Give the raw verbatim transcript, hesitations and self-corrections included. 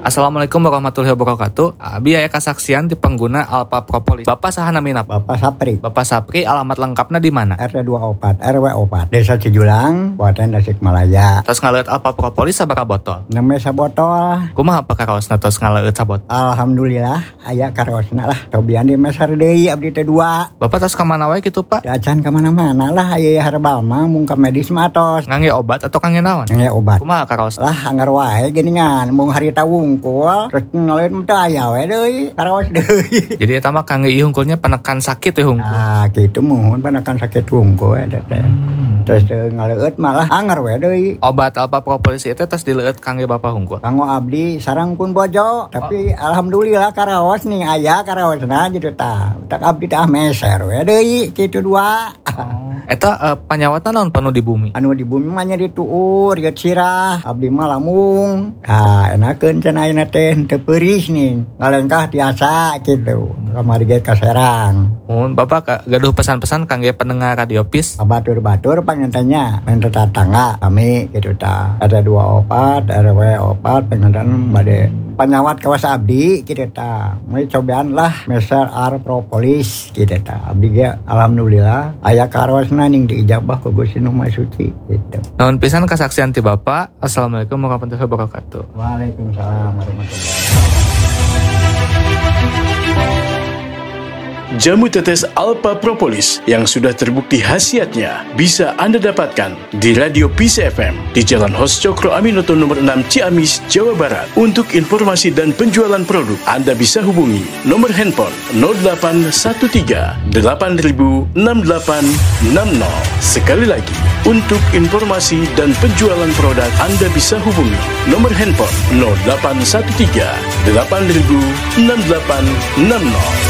Assalamualaikum warahmatullahi wabarakatuh. Abi aya kasaksian di pengguna Alpha Propolis. Bapak saha namina? Bapak Sapri. Bapak Sapri, alamat lengkapnya di mana? R T dua puluh empat R W empat Desa Cijulang, Kabupaten Tasikmalaya. Tos ngaleut Alpha Propolis sabaraha botol? Nembe sabotol. Kumaha pakaraosna tos ngaleut sabotol? Alhamdulillah aya karosna lah. Tobian di meser deui abdi teh dua. Bapak tos ka mana wae kitu, Pak? Acan ka mana-mana lah aya herbal mah mung ka medis mah tos. Ngangge obat atau kangge naon? Ngangge obat. Kumaha karaosna? Lah anggar wae geuningan mung harita wungkul terus ngaleut teh aya we deui karos deui. Jadi eta mah kangge ieu hungkulnya penekan sakit teh hungkul. Ah kitu muhun penekan sakit wungkul eta teh. Terus ngaleut malah anggar we deui. Obat Alpha Propolis itu tos dileueut kangge Bapak hungkul. Kanggo abdi sareng pun bojo, tapi oh. Alhamdulillah karaos nih aya karaosna gitu tah. Tak abdi teh meser we deui kitu dua. Oh. Eta uh, panyawatna naon panu di bumi? Anu di bumi mah nya dituur, geut sirah, abdi mah lamung. Ah, enakeun cenah ayeuna teh teu peuris nih. Ngalengkah tiasa kitu. Kamari ge kaserang. Mun Bapak gaduh pesan-pesan kangge pendengar Radio Peace. Batur-batur pangentenya, main tetangga kami kitu tah. Ada dua opat, R W opat pengentan bade panyawat kawas abdi kitu tah. Mulai cobaan lah meser Alpha Propolis kitu tah. Abdi ge alhamdulillah aya karosna ning diijabah ku Gusti Nu Maha Suci kitu. Nuhun pisan kasaksian ti Bapak. Assalamualaikum warahmatullahi wabarakatuh. Waalaikumsalam warahmatullahi wabarakatuh. Jamu tetes Alpha Propolis yang sudah terbukti khasiatnya bisa Anda dapatkan di Radio Peace F M di Jalan Hos Cokro Aminoto nomor enam Ciamis, Jawa Barat. Untuk informasi dan penjualan produk, Anda bisa hubungi nomor handphone nol delapan satu tiga delapan nol enam delapan enam nol. Sekali lagi, untuk informasi dan penjualan produk, Anda bisa hubungi nomor handphone nol delapan satu tiga delapan nol enam delapan enam nol.